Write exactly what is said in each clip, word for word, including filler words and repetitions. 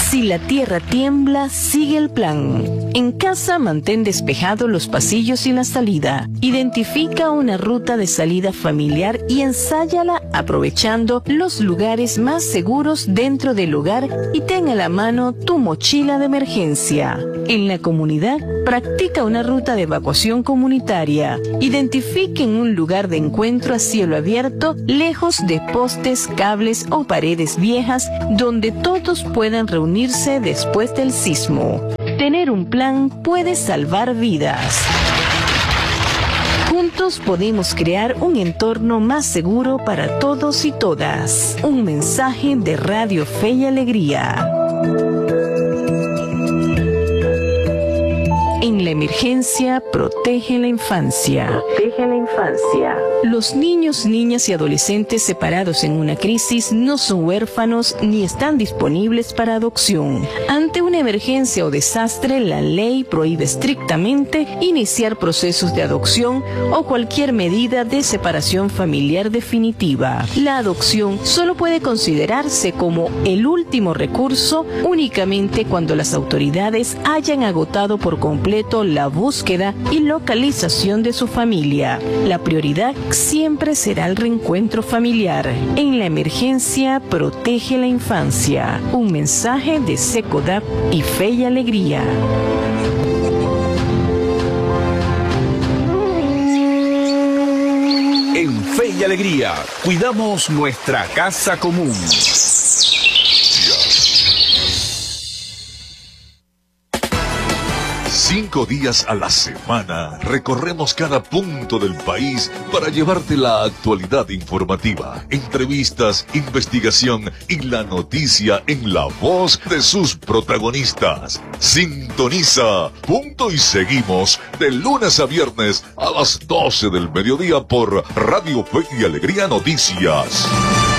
Si la tierra tiembla, sigue el plan. En casa, mantén despejados los pasillos y la salida. Identifica una ruta de salida familiar y ensáyala aprovechando los lugares más seguros dentro del hogar y ten a la mano tu mochila de emergencia. En la comunidad, practica una ruta de evacuación comunitaria. Identifiquen un lugar de encuentro a cielo abierto, lejos de postes, cables o paredes viejas, donde todos puedan reunirse después del sismo. Tener un plan puede salvar vidas. Juntos podemos crear un entorno más seguro para todos y todas. Un mensaje de Radio Fe y Alegría. En la emergencia, protege la infancia. Protege la infancia. Los niños, niñas y adolescentes separados en una crisis no son huérfanos ni están disponibles para adopción. Ante una emergencia o desastre, la ley prohíbe estrictamente iniciar procesos de adopción o cualquier medida de separación familiar definitiva. La adopción solo puede considerarse como el último recurso únicamente cuando las autoridades hayan agotado por completo la búsqueda y localización de su familia. La prioridad siempre será el reencuentro familiar. En la emergencia, protege la infancia. Un mensaje de SECODAP y Fe y Alegría. En Fe y Alegría, cuidamos nuestra casa común. Cinco días a la semana recorremos cada punto del país para llevarte la actualidad informativa, entrevistas, investigación y la noticia en la voz de sus protagonistas. Sintoniza Punto y Seguimos de lunes a viernes a las doce del mediodía por Radio Fe y Alegría Noticias.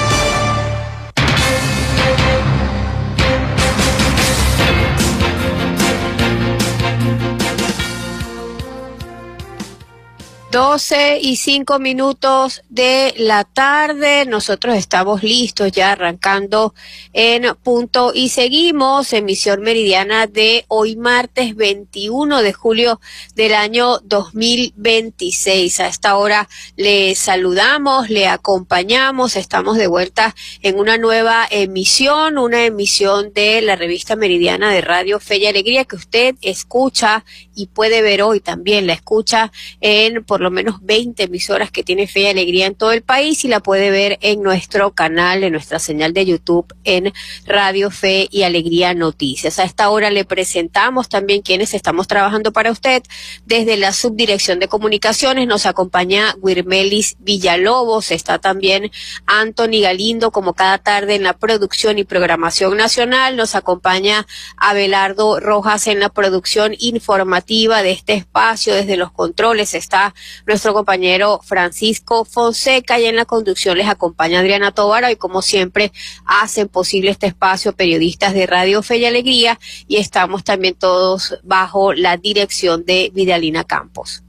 doce y cinco minutos de la tarde, nosotros estamos listos ya arrancando en Punto y Seguimos, emisión meridiana de hoy martes veintiuno de julio del año dos mil veintiséis. A esta hora le saludamos, le acompañamos, estamos de vuelta en una nueva emisión, una emisión de la revista meridiana de Radio Fe y Alegría que usted escucha y puede ver hoy también, la escucha en por lo menos veinte emisoras que tiene Fe y Alegría en todo el país y la puede ver en nuestro canal, en nuestra señal de YouTube en Radio Fe y Alegría Noticias. A esta hora le presentamos también quienes estamos trabajando para usted. Desde la Subdirección de Comunicaciones nos acompaña Wirmelis Villalobos, está también Anthony Galindo como cada tarde en la producción y programación nacional, nos acompaña Abelardo Rojas en la producción informativa de este espacio, desde los controles está nuestro compañero Francisco Fonseca y en la conducción les acompaña Adriana Tobar y como siempre hacen posible este espacio periodistas de Radio Fe y Alegría y estamos también todos bajo la dirección de Vidalina Campos.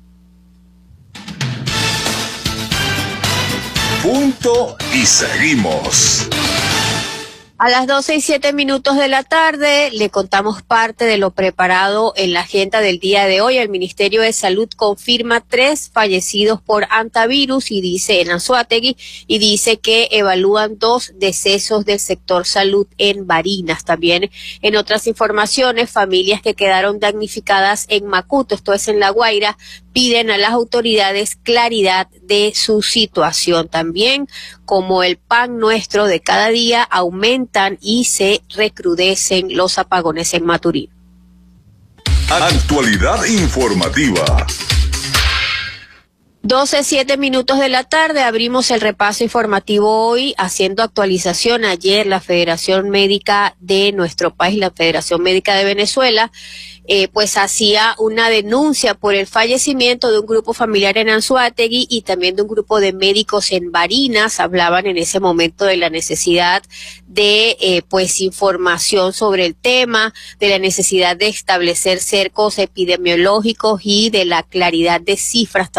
Punto y Seguimos. A las doce y siete minutos de la tarde le contamos parte de lo preparado en la agenda del día de hoy. El Ministerio de Salud confirma tres fallecidos por hantavirus y dice en Anzoátegui y dice que evalúan dos decesos del sector salud en Barinas. También en otras informaciones, familias que quedaron damnificadas en Macuto, esto es en La Guaira, piden a las autoridades claridad de su situación. También, como el pan nuestro de cada día, aumentan y se recrudecen los apagones en Maturín. Actualidad informativa. doce, siete minutos de la tarde, abrimos el repaso informativo hoy, haciendo actualización. Ayer la Federación Médica de nuestro país, la Federación Médica de Venezuela, Eh, pues hacía una denuncia por el fallecimiento de un grupo familiar en Anzoátegui y también de un grupo de médicos en Barinas. Hablaban en ese momento de la necesidad de eh, pues información sobre el tema, de la necesidad de establecer cercos epidemiológicos y de la claridad de cifras también necesarias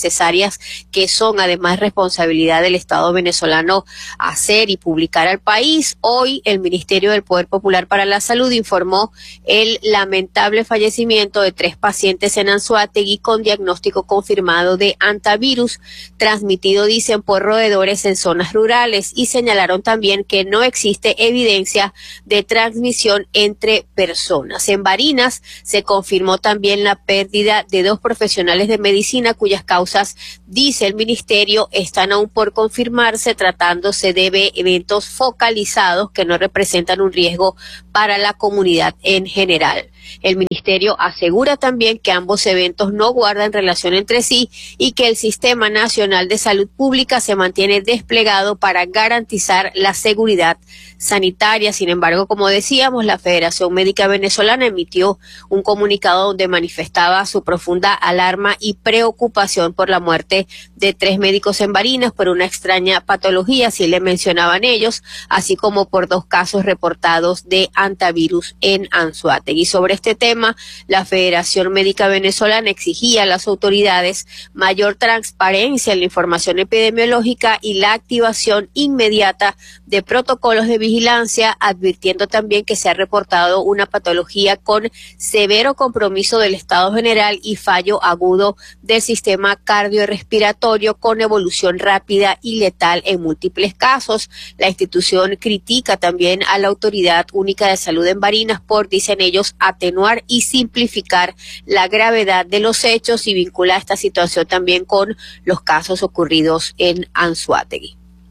necesarias que son además responsabilidad del Estado venezolano hacer y publicar al país. Hoy el Ministerio del Poder Popular para la Salud informó el lamentable fallecimiento de tres pacientes en Anzoátegui con diagnóstico confirmado de antivirus, transmitido, dicen, por roedores en zonas rurales, y señalaron también que no existe evidencia de transmisión entre personas. En Barinas se confirmó también la pérdida de dos profesionales de medicina cuyas causas, dice el ministerio, están aún por confirmarse, tratándose de eventos focalizados que no representan un riesgo para la comunidad en general. El ministerio asegura también que ambos eventos no guardan relación entre sí y que el Sistema Nacional de Salud Pública se mantiene desplegado para garantizar la seguridad sanitaria. Sin embargo, como decíamos, la Federación Médica Venezolana emitió un comunicado donde manifestaba su profunda alarma y preocupación por la muerte de tres médicos en Barinas por una extraña patología, así le mencionaban ellos, así como por dos casos reportados de antivirus en Anzoátegui. Sobre este tema, la Federación Médica Venezolana exigía a las autoridades mayor transparencia en la información epidemiológica y la activación inmediata de protocolos de vigilancia, advirtiendo también que se ha reportado una patología con severo compromiso del estado general y fallo agudo del sistema cardiorrespiratorio con evolución rápida y letal en múltiples casos. La institución critica también a la Autoridad Única de Salud en Barinas por, dicen ellos, atenuar y simplificar la gravedad de los hechos y vincula esta situación también con los casos ocurridos en Anzoátegui.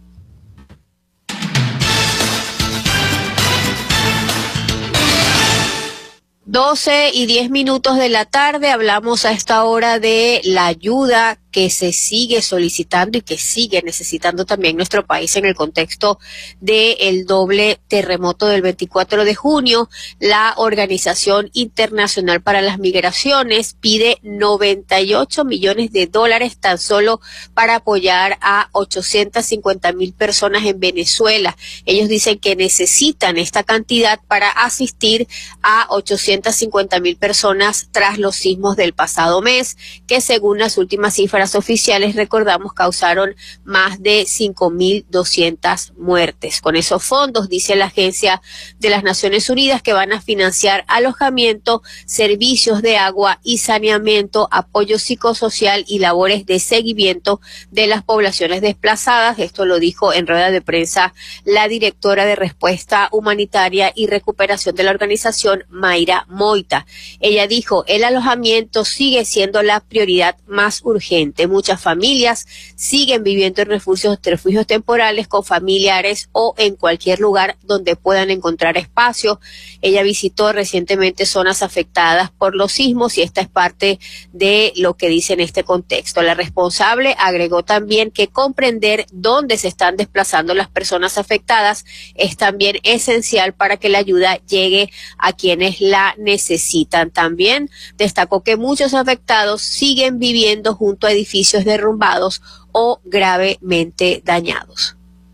doce y diez minutos de la tarde, hablamos a esta hora de la ayuda que se sigue solicitando y que sigue necesitando también nuestro país en el contexto del doble terremoto del veinticuatro de junio. La Organización Internacional para las Migraciones pide noventa y ocho millones de dólares tan solo para apoyar a ochocientas cincuenta mil personas en Venezuela. Ellos dicen que necesitan esta cantidad para asistir a ochocientas cincuenta mil personas tras los sismos del pasado mes, que según las últimas cifras oficiales, recordamos, causaron más de cinco mil doscientas muertes. Con esos fondos, dice la Agencia de las Naciones Unidas, que van a financiar alojamiento, servicios de agua y saneamiento, apoyo psicosocial y labores de seguimiento de las poblaciones desplazadas. Esto lo dijo en rueda de prensa la directora de Respuesta Humanitaria y Recuperación de la organización, Mayra Moita. Ella dijo, el alojamiento sigue siendo la prioridad más urgente. Muchas familias siguen viviendo en refugios, refugios temporales con familiares o en cualquier lugar donde puedan encontrar espacio. Ella visitó recientemente zonas afectadas por los sismos y esta es parte de lo que dice en este contexto. La responsable agregó también que comprender dónde se están desplazando las personas afectadas es también esencial para que la ayuda llegue a quienes la necesitan. También destacó que muchos afectados siguen viviendo junto a edificios derrumbados o gravemente dañados.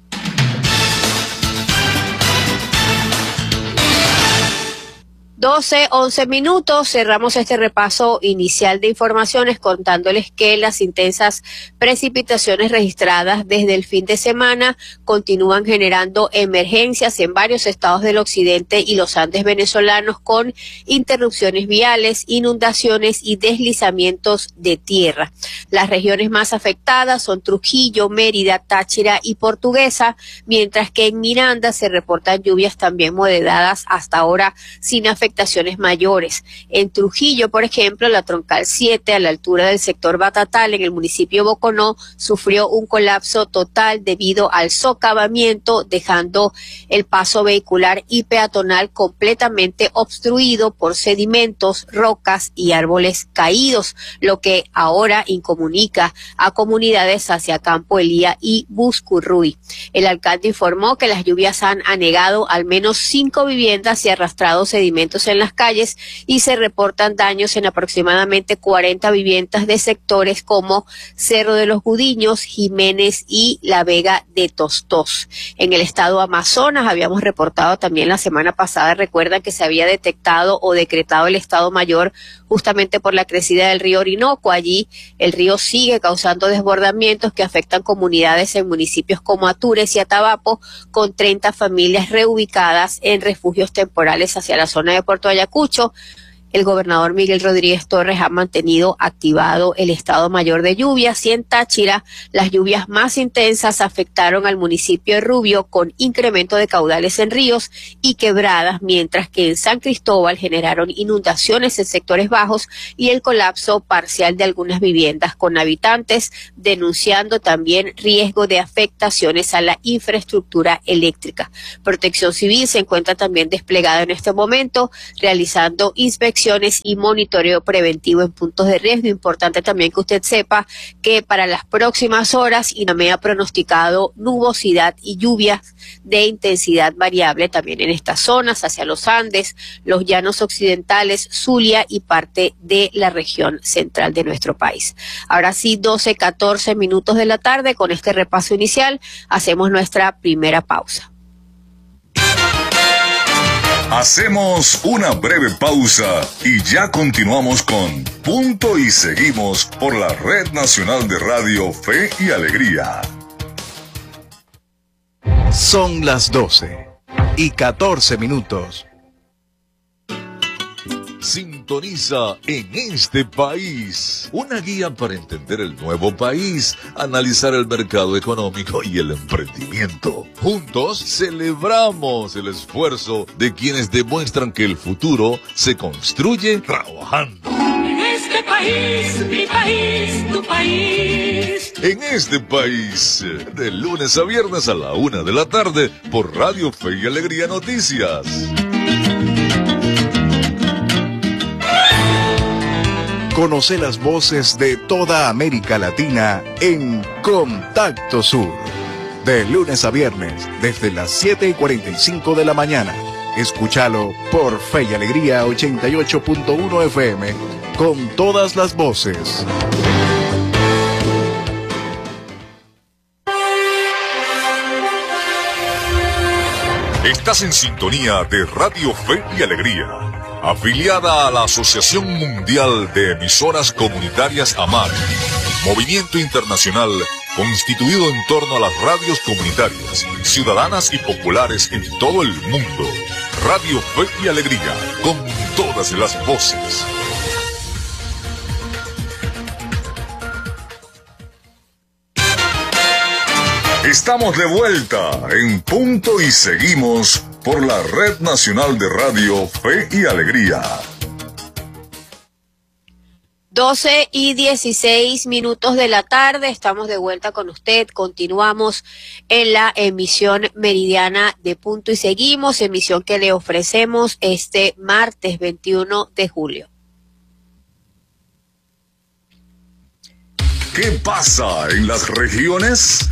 doce, once minutos, cerramos este repaso inicial de informaciones contándoles que las intensas precipitaciones registradas desde el fin de semana continúan generando emergencias en varios estados del occidente y los Andes venezolanos con interrupciones viales, inundaciones y deslizamientos de tierra. Las regiones más afectadas son Trujillo, Mérida, Táchira y Portuguesa, mientras que en Miranda se reportan lluvias también moderadas hasta ahora sin afectación mayores. En Trujillo, por ejemplo, la troncal siete a la altura del sector Batatal en el municipio Boconó sufrió un colapso total debido al socavamiento, dejando el paso vehicular y peatonal completamente obstruido por sedimentos, rocas y árboles caídos, lo que ahora incomunica a comunidades hacia Campo Elía y Buscurruy. El alcalde informó que las lluvias han anegado al menos cinco viviendas y arrastrado sedimentos daños en las calles y se reportan daños en aproximadamente cuarenta viviendas de sectores como Cerro de los Gudiños, Jiménez y La Vega de Tostós. En el estado Amazonas habíamos reportado también la semana pasada, recuerdan que se había detectado o decretado el estado mayor justamente por la crecida del río Orinoco. Allí el río sigue causando desbordamientos que afectan comunidades en municipios como Atures y Atabapo, con treinta familias reubicadas en refugios temporales hacia la zona de Puerto Ayacucho. El gobernador Miguel Rodríguez Torres ha mantenido activado el estado mayor de lluvias y en Táchira las lluvias más intensas afectaron al municipio de Rubio con incremento de caudales en ríos y quebradas, mientras que en San Cristóbal generaron inundaciones en sectores bajos y el colapso parcial de algunas viviendas, con habitantes denunciando también riesgo de afectaciones a la infraestructura eléctrica. Protección Civil se encuentra también desplegada en este momento realizando inspecciones y monitoreo preventivo en puntos de riesgo. Importante también que usted sepa que para las próximas horas INAME ha pronosticado nubosidad y lluvias de intensidad variable también en estas zonas, hacia los Andes, los llanos occidentales, Zulia y parte de la región central de nuestro país. Ahora sí, doce, catorce minutos de la tarde, con este repaso inicial hacemos nuestra primera pausa. Hacemos una breve pausa y ya continuamos con Punto y Seguimos por la Red Nacional de Radio Fe y Alegría. Son las doce y catorce minutos. Sintoniza En Este País, una guía para entender el nuevo país, analizar el mercado económico y el emprendimiento. Juntos celebramos el esfuerzo de quienes demuestran que el futuro se construye trabajando. En este país, mi país, tu país. En Este País, de lunes a viernes a la una de la tarde por Radio Fe y Alegría Noticias. Conoce las voces de toda América Latina en Contacto Sur. De lunes a viernes, desde las siete y cuarenta y cinco de la mañana. Escúchalo por Fe y Alegría ochenta y ocho punto uno F M, con todas las voces. Estás en sintonía de Radio Fe y Alegría, afiliada a la Asociación Mundial de Emisoras Comunitarias AMAR, movimiento internacional constituido en torno a las radios comunitarias, ciudadanas y populares en todo el mundo. Radio Fe y Alegría, con todas las voces. Estamos de vuelta en Punto y Seguimos por la Red Nacional de Radio Fe y Alegría. doce y dieciséis minutos de la tarde, estamos de vuelta con usted, continuamos en la emisión meridiana de Punto y Seguimos, emisión que le ofrecemos este martes veintiuno de julio. ¿Qué pasa en las regiones?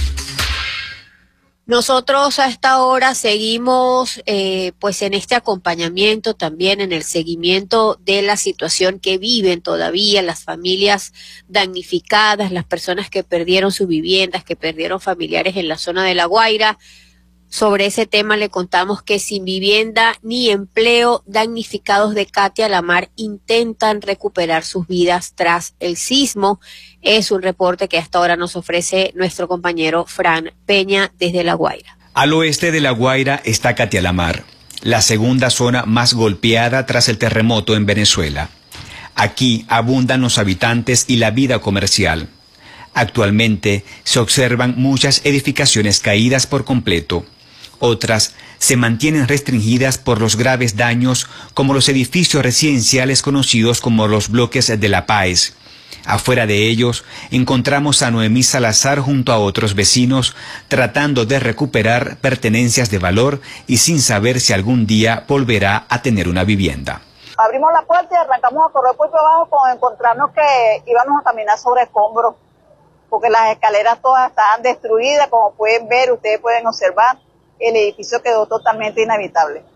Nosotros a esta hora seguimos eh, pues en este acompañamiento también, en el seguimiento de la situación que viven todavía las familias damnificadas, las personas que perdieron sus viviendas, que perdieron familiares en la zona de La Guaira. Sobre ese tema le contamos que sin vivienda ni empleo, damnificados de Catia La Mar intentan recuperar sus vidas tras el sismo. Es un reporte que hasta ahora nos ofrece nuestro compañero Fran Peña desde La Guaira. Al oeste de La Guaira está Catia La Mar, la segunda zona más golpeada tras el terremoto en Venezuela. Aquí abundan los habitantes y la vida comercial. Actualmente se observan muchas edificaciones caídas por completo. Otras se mantienen restringidas por los graves daños, como los edificios residenciales conocidos como los bloques de La Páez. Afuera de ellos encontramos a Noemí Salazar junto a otros vecinos tratando de recuperar pertenencias de valor y sin saber si algún día volverá a tener una vivienda. Abrimos la puerta y arrancamos a correr por abajo con encontrarnos que íbamos a caminar sobre escombros, porque las escaleras todas estaban destruidas, como pueden ver, ustedes pueden observar, el edificio quedó totalmente inhabitable.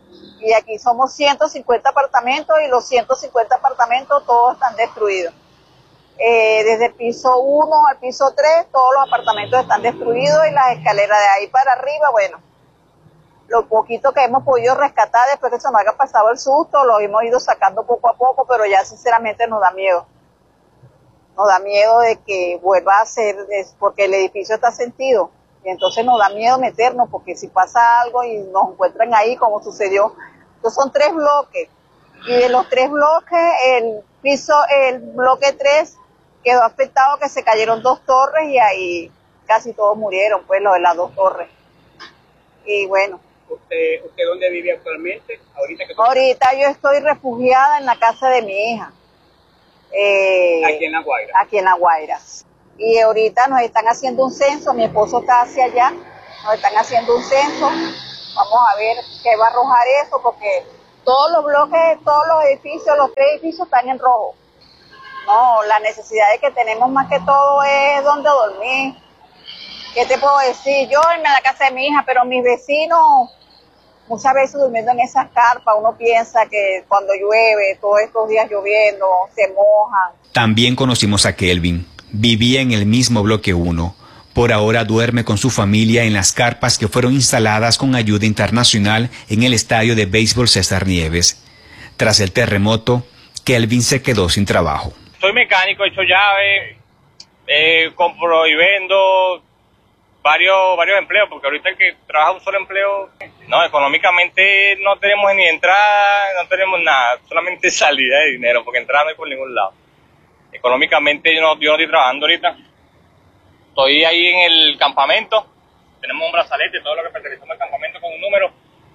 Y aquí somos ciento cincuenta apartamentos y los ciento cincuenta apartamentos todos están destruidos. Eh, desde el piso uno al piso tres, todos los apartamentos están destruidos y las escaleras de ahí para arriba, bueno, lo poquito que hemos podido rescatar después que se nos haya pasado el susto, lo hemos ido sacando poco a poco, pero ya sinceramente nos da miedo. Nos da miedo de que vuelva a ser, porque el edificio está sentido, y entonces nos da miedo meternos, porque si pasa algo y nos encuentran ahí, como sucedió, estos son tres bloques, y de los tres bloques, el piso, el bloque tres, quedó afectado, que se cayeron dos torres y ahí casi todos murieron, pues, los de las dos torres. Y bueno. ¿Usted, usted dónde vive actualmente? Ahorita, que Ahorita yo estoy refugiada en la casa de mi hija. Eh, aquí en La Guaira. Aquí en La Guaira. Y ahorita nos están haciendo un censo, mi esposo está hacia allá, nos están haciendo un censo. Vamos a ver qué va a arrojar eso, porque todos los bloques, todos los edificios, los tres edificios están en rojo. No, la necesidad de que tenemos más que todo es donde dormir. ¿Qué te puedo decir? Yo en la casa de mi hija, pero mis vecinos, muchas veces durmiendo en esas carpas, uno piensa que cuando llueve, todos estos días lloviendo, se mojan. También conocimos a Kelvin. Vivía en el mismo bloque uno. Por ahora duerme con su familia en las carpas que fueron instaladas con ayuda internacional en el estadio de béisbol César Nieves. Tras el terremoto, Kelvin se quedó sin trabajo. Soy mecánico, he hecho llaves, eh, compro y vendo varios varios empleos, porque ahorita el que trabaja un solo empleo, no, económicamente no tenemos ni entrada, no tenemos nada, solamente salida de dinero, porque entrada no hay por ningún lado. Económicamente yo no, yo no estoy trabajando ahorita, estoy ahí en el campamento, tenemos un brazalete, todo lo que pertenecemos al campamento con un número,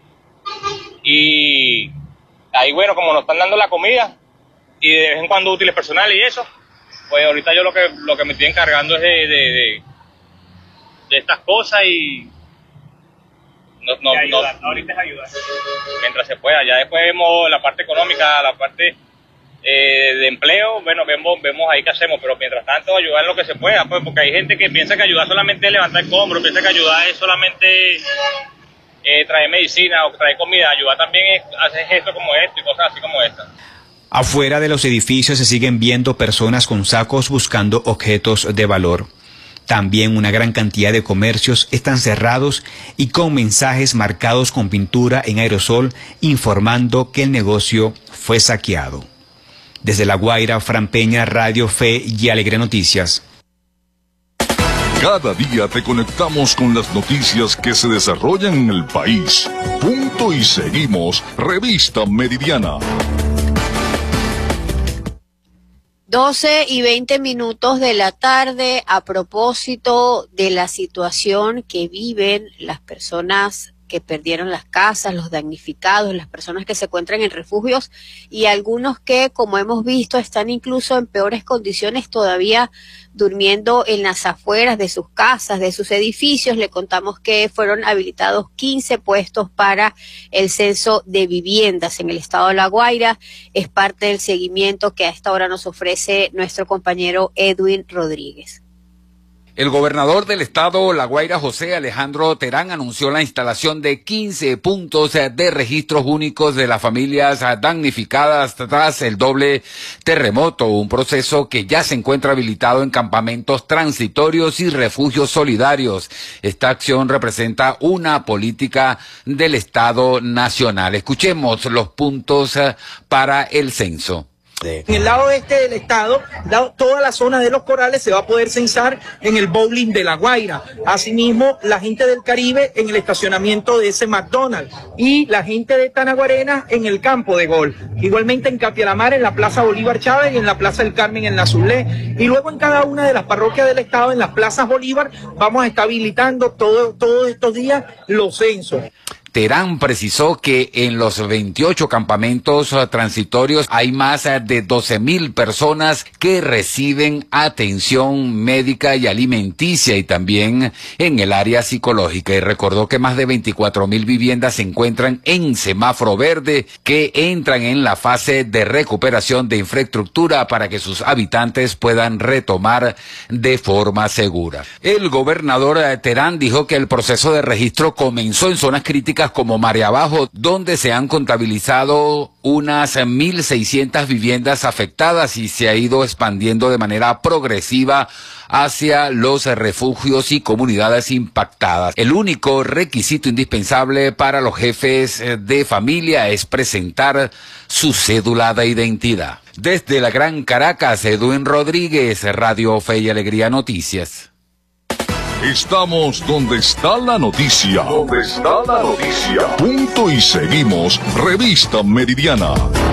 y ahí bueno, como nos están dando la comida, y de vez en cuando útiles personales y eso, pues ahorita yo lo que lo que me estoy encargando es de, de, de, de estas cosas y no, no, de ayudar, no, ahorita es ayudar. Mientras se pueda, ya después vemos la parte económica, la parte eh, de empleo, bueno, vemos, vemos ahí qué hacemos, pero mientras tanto ayudar en lo que se pueda, pues porque hay gente que piensa que ayudar solamente es levantar escombros, piensa que ayudar es solamente eh, traer medicina o traer comida, ayudar también es hacer gestos como esto y cosas así como esta. Afuera de los edificios se siguen viendo personas con sacos buscando objetos de valor. También una gran cantidad de comercios están cerrados y con mensajes marcados con pintura en aerosol informando que el negocio fue saqueado. Desde La Guaira, Fran Peña, Radio Fe y Alegre Noticias. Cada día te conectamos con las noticias que se desarrollan en el país. Punto y seguimos. Revista Meridiana. doce y veinte minutos de la tarde, a propósito de la situación que viven las personas que perdieron las casas, los damnificados, las personas que se encuentran en refugios y algunos que, como hemos visto, están incluso en peores condiciones todavía durmiendo en las afueras de sus casas, de sus edificios. Le contamos que fueron habilitados quince puestos para el censo de viviendas en el estado de La Guaira. Es parte del seguimiento que a esta hora nos ofrece nuestro compañero Edwin Rodríguez. El gobernador del estado La Guaira, José Alejandro Terán, anunció la instalación de quince puntos de registros únicos de las familias damnificadas tras el doble terremoto, un proceso que ya se encuentra habilitado en campamentos transitorios y refugios solidarios. Esta acción representa una política del Estado nacional. Escuchemos los puntos para el censo. En el lado este del estado, toda la zona de los corales se va a poder censar en el bowling de La Guaira. Asimismo, la gente del Caribe en el estacionamiento de ese McDonald's y la gente de Tanaguarena en el campo de golf. Igualmente en Capialamar, en la Plaza Bolívar Chávez y en la Plaza del Carmen en la Zulé. Y luego en cada una de las parroquias del estado, en las plazas Bolívar, vamos a estar habilitando todo, todos estos días los censos. Terán precisó que en los veintiocho campamentos transitorios hay más de doce mil personas que reciben atención médica y alimenticia y también en el área psicológica. Y recordó que más de veinticuatro mil viviendas se encuentran en semáforo verde, que entran en la fase de recuperación de infraestructura para que sus habitantes puedan retomar de forma segura. El gobernador Terán dijo que el proceso de registro comenzó en zonas críticas críticas como Marea Abajo, donde se han contabilizado unas mil seiscientas viviendas afectadas y se ha ido expandiendo de manera progresiva hacia los refugios y comunidades impactadas. El único requisito indispensable para los jefes de familia es presentar su cédula de identidad. Desde la Gran Caracas, Edwin Rodríguez, Radio Fe y Alegría Noticias. Estamos donde está la noticia. Donde está la noticia. Punto y seguimos. Revista Meridiana.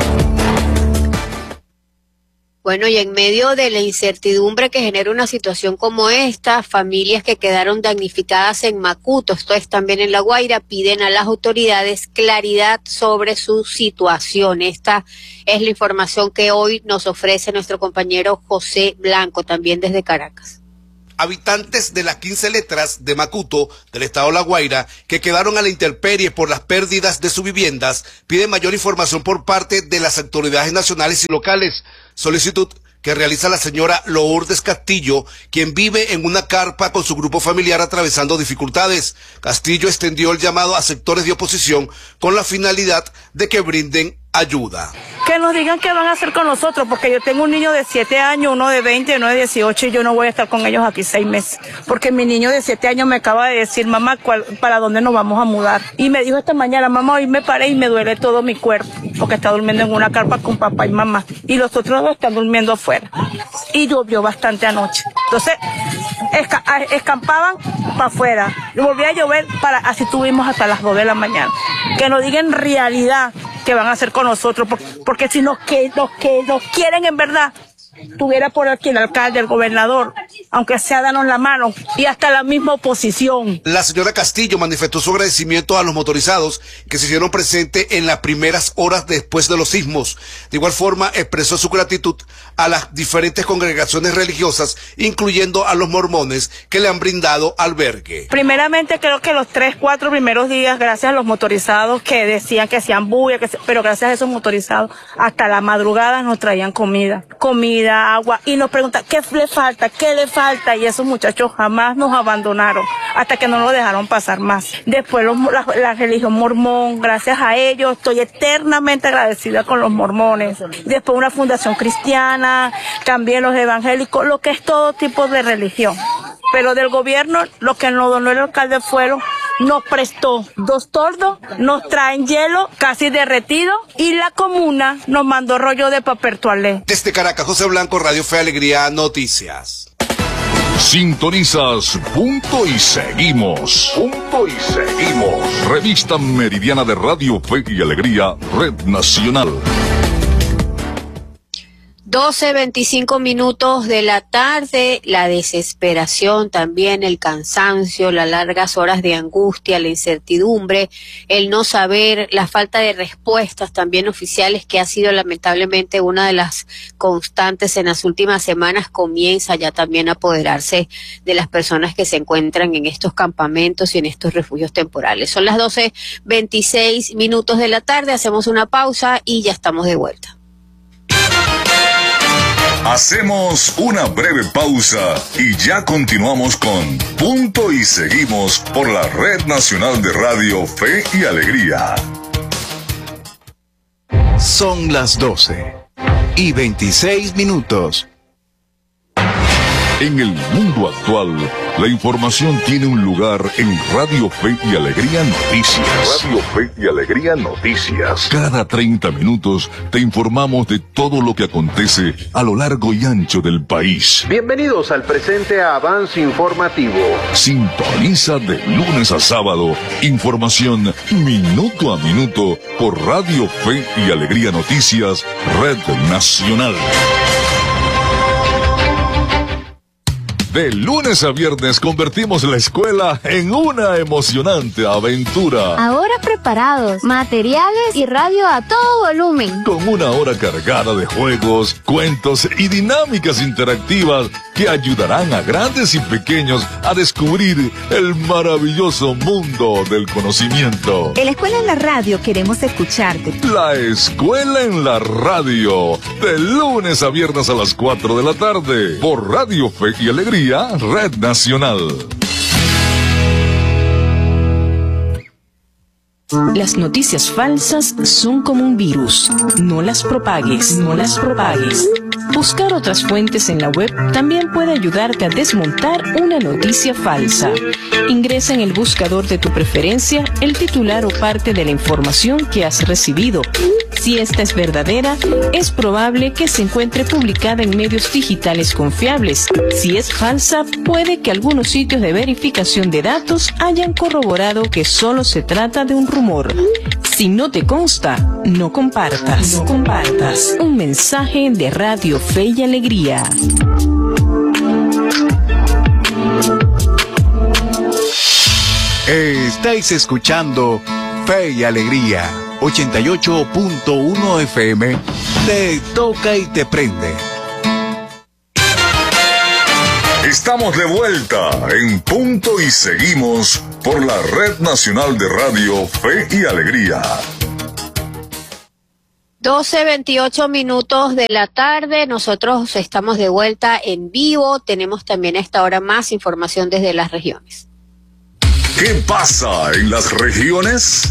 Bueno, y en medio de la incertidumbre que genera una situación como esta, familias que quedaron damnificadas en Macuto, esto es también en La Guaira, piden a las autoridades claridad sobre su situación. Esta es la información que hoy nos ofrece nuestro compañero José Blanco, también desde Caracas. Habitantes de las quince letras de Macuto, del estado La Guaira, que quedaron a la intemperie por las pérdidas de sus viviendas, piden mayor información por parte de las autoridades nacionales y locales. Solicitud que realiza la señora Lourdes Castillo, quien vive en una carpa con su grupo familiar atravesando dificultades. Castillo extendió el llamado a sectores de oposición con la finalidad de que brinden ayuda. Que nos digan qué van a hacer con nosotros, porque yo tengo un niño de siete años, uno de veinte, uno de dieciocho, y yo no voy a estar con ellos aquí seis meses, porque mi niño de siete años me acaba de decir, mamá, ¿cuál, ¿para dónde nos vamos a mudar? Y me dijo esta mañana, mamá, hoy me paré y me duele todo mi cuerpo, porque está durmiendo en una carpa con papá y mamá, y los otros dos están durmiendo afuera, y llovió bastante anoche. Entonces, esca escampaban para afuera, y volvía a llover, para así tuvimos hasta las dos de la mañana. Que nos digan en realidad qué van a hacer con nosotros, porque, porque si nos, que, nos, que nos quieren en verdad, tuviera por aquí el alcalde, el gobernador, aunque sea danos la mano, y hasta la misma oposición. La señora Castillo manifestó su agradecimiento a los motorizados que se hicieron presentes en las primeras horas después de los sismos. De igual forma, expresó su gratitud a las diferentes congregaciones religiosas, incluyendo a los mormones, que le han brindado albergue. Primeramente, creo que los tres, cuatro primeros días, gracias a los motorizados que decían que hacían bulla, que se, pero gracias a esos motorizados, hasta la madrugada nos traían comida, comida, agua, y nos preguntan qué le falta, qué le falta, y esos muchachos jamás nos abandonaron hasta que no nos dejaron pasar más. Después los, la, la religión mormón, gracias a ellos estoy eternamente agradecida con los mormones. Después una fundación cristiana, también los evangélicos, lo que es todo tipo de religión. Pero del gobierno, lo que nos donó el alcalde fueron, nos prestó dos tordos, nos traen hielo casi derretido, y la comuna nos mandó rollo de papel toalé. Desde Caracas, José Blanco, Radio Fe Alegría Noticias. Sintonizas Punto y Seguimos. Punto y Seguimos. Revista Meridiana de Radio Fe y Alegría, Red Nacional. doce veinticinco minutos de la tarde, la desesperación también, el cansancio, las largas horas de angustia, la incertidumbre, el no saber, la falta de respuestas también oficiales, que ha sido lamentablemente una de las constantes en las últimas semanas, comienza ya también a apoderarse de las personas que se encuentran en estos campamentos y en estos refugios temporales. Son las doce veintiséis minutos de la tarde, hacemos una pausa y ya estamos de vuelta. Hacemos una breve pausa y ya continuamos con Punto y Seguimos por la Red Nacional de Radio Fe y Alegría. Son las doce y veintiséis minutos. En el mundo actual, la información tiene un lugar en Radio Fe y Alegría Noticias. Radio Fe y Alegría Noticias. Cada treinta minutos te informamos de todo lo que acontece a lo largo y ancho del país. Bienvenidos al presente avance informativo. Sintoniza de lunes a sábado información minuto a minuto por Radio Fe y Alegría Noticias, Red Nacional. De lunes a viernes convertimos la escuela en una emocionante aventura. Ahora preparados, materiales y radio a todo volumen. Con una hora cargada de juegos, cuentos y dinámicas interactivas que ayudarán a grandes y pequeños a descubrir el maravilloso mundo del conocimiento. En la escuela en la radio queremos escucharte. La escuela en la radio, de lunes a viernes a las cuatro de la tarde, por Radio Fe y Alegría, Red Nacional. Las noticias falsas son como un virus. No las propagues, no las propagues. Buscar otras fuentes en la web también puede ayudarte a desmontar una noticia falsa. Ingresa en el buscador de tu preferencia el titular o parte de la información que has recibido. Si esta es verdadera, es probable que se encuentre publicada en medios digitales confiables. Si es falsa, puede que algunos sitios de verificación de datos hayan corroborado que solo se trata de un rumor. Si no te consta, no compartas. No compartas. Un mensaje de Radio Fe y Alegría. Estáis escuchando Fe y Alegría, ochenta y ocho punto uno F M, te toca y te prende. Estamos de vuelta en Punto y Seguimos por la Red Nacional de Radio Fe y Alegría. doce veintiocho minutos de la tarde, nosotros estamos de vuelta en vivo, tenemos también a esta hora más información desde las regiones. ¿Qué pasa en las regiones?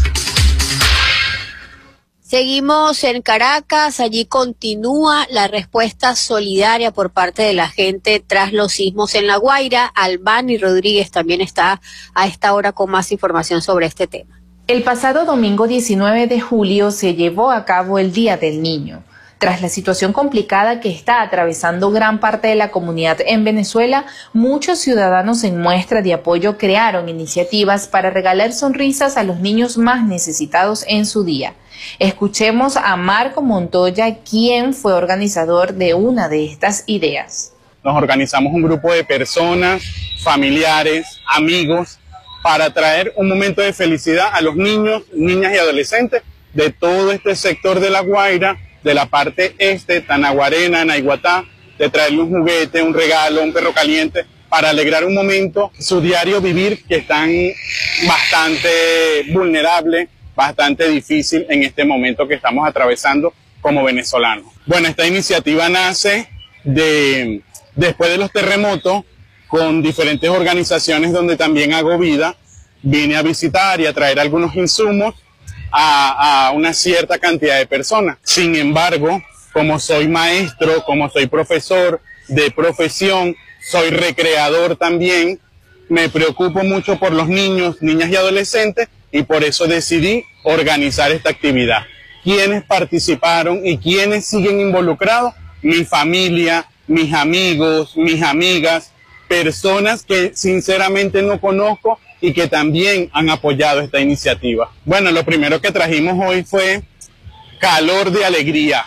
Seguimos en Caracas, allí continúa la respuesta solidaria por parte de la gente tras los sismos en La Guaira. Albany Rodríguez también está a esta hora con más información sobre este tema. El pasado domingo diecinueve de julio se llevó a cabo el Día del Niño. Tras la situación complicada que está atravesando gran parte de la comunidad en Venezuela, muchos ciudadanos en muestra de apoyo crearon iniciativas para regalar sonrisas a los niños más necesitados en su día. Escuchemos a Marco Montoya, quien fue organizador de una de estas ideas. Nos organizamos un grupo de personas, familiares, amigos, para traer un momento de felicidad a los niños, niñas y adolescentes de todo este sector de La Guaira, de la parte este, Tanaguarena, Naiguatá, de traerle un juguete, un regalo, un perro caliente, para alegrar un momento su diario vivir, que están bastante vulnerables, bastante difícil en este momento que estamos atravesando como venezolanos. Bueno, esta iniciativa nace de, después de los terremotos, con diferentes organizaciones donde también hago vida. Vine a visitar y a traer algunos insumos a, a una cierta cantidad de personas. Sin embargo, como soy maestro, como soy profesor de profesión, soy recreador también, me preocupo mucho por los niños, niñas y adolescentes, y por eso decidí organizar esta actividad. ¿Quiénes participaron y quiénes siguen involucrados? Mi familia, mis amigos, mis amigas, personas que sinceramente no conozco y que también han apoyado esta iniciativa. Bueno, lo primero que trajimos hoy fue calor de alegría,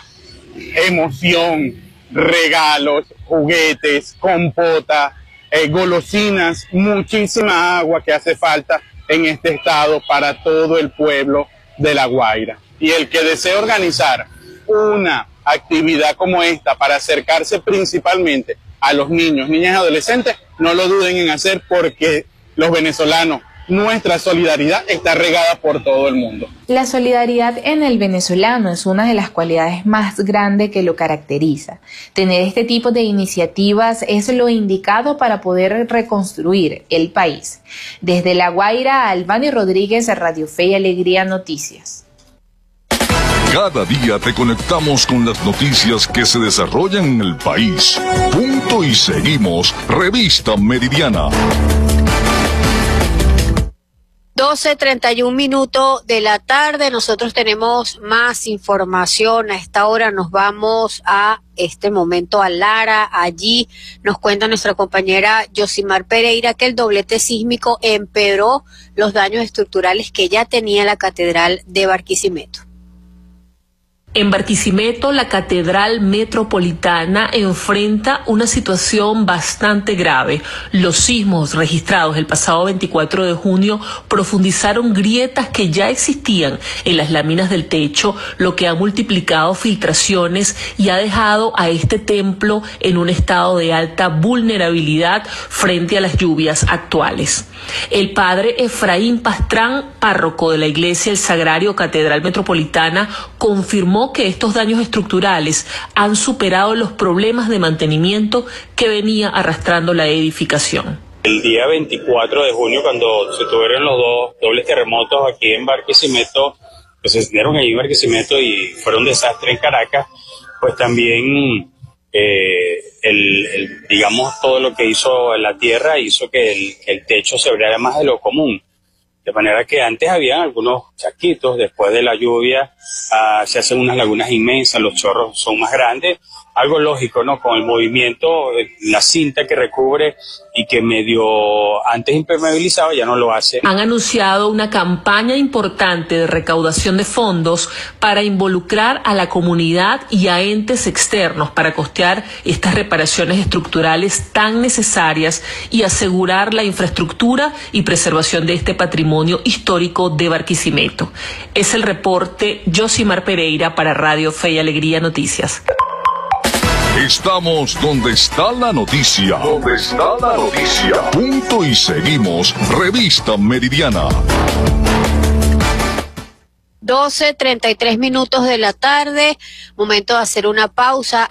emoción, regalos, juguetes, compota, eh, golosinas, muchísima agua que hace falta en este estado para todo el pueblo de La Guaira. Y el que desee organizar una actividad como esta para acercarse principalmente a los niños, niñas y adolescentes, no lo duden en hacer, porque los venezolanos, nuestra solidaridad está regada por todo el mundo. La solidaridad en el venezolano es una de las cualidades más grandes que lo caracteriza. Tener este tipo de iniciativas es lo indicado para poder reconstruir el país. Desde La Guaira, Albany Rodríguez, Radio Fe y Alegría Noticias. Cada día te conectamos con las noticias que se desarrollan en el país. Punto y Seguimos, Revista Meridiana. doce treinta y un minutos de la tarde, nosotros tenemos más información. A esta hora nos vamos a este momento a Lara. Allí nos cuenta nuestra compañera Yosimar Pereira que el doblete sísmico empeoró los daños estructurales que ya tenía la Catedral de Barquisimeto. En Barquisimeto, la Catedral Metropolitana enfrenta una situación bastante grave. Los sismos registrados el pasado veinticuatro de junio profundizaron grietas que ya existían en las láminas del techo, lo que ha multiplicado filtraciones y ha dejado a este templo en un estado de alta vulnerabilidad frente a las lluvias actuales. El padre Efraín Pastrán, párroco de la Iglesia El Sagrario Catedral Metropolitana, confirmó que estos daños estructurales han superado los problemas de mantenimiento que venía arrastrando la edificación. El día veinticuatro de junio, cuando se tuvieron los dos dobles terremotos aquí en Barquisimeto, que se sintieron allí en Barquisimeto y fueron un desastre en Caracas, pues también eh, el, el, digamos, todo lo que hizo la tierra hizo que el, el techo se abriera más de lo común. De manera que antes había algunos chasquitos, después de la lluvia uh, se hacen unas lagunas inmensas, los chorros son más grandes, algo lógico, ¿no? Con el movimiento, la cinta que recubre y que medio antes impermeabilizaba ya no lo hace. Han anunciado una campaña importante de recaudación de fondos para involucrar a la comunidad y a entes externos para costear estas reparaciones estructurales tan necesarias y asegurar la infraestructura y preservación de este patrimonio histórico de Barquisimeto. Es el reporte Josimar Pereira para Radio Fe y Alegría Noticias. Estamos donde está la noticia. Donde está la noticia. Punto y seguimos. Revista Meridiana. doce treinta y tres minutos de la tarde. Momento de hacer una pausa.